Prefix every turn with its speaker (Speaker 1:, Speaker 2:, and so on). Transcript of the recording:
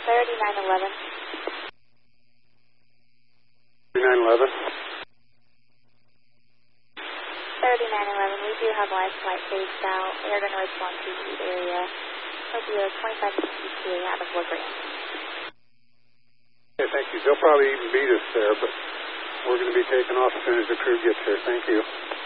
Speaker 1: 3911.
Speaker 2: 3911.
Speaker 1: 3911, we do have live flight phased out. We are going to respond to the area. It'll be a 25 ETA out of LaGrange.
Speaker 2: Okay, thank you. They'll probably even beat us there, but we're going to be taking off as soon as the crew gets here. Thank you.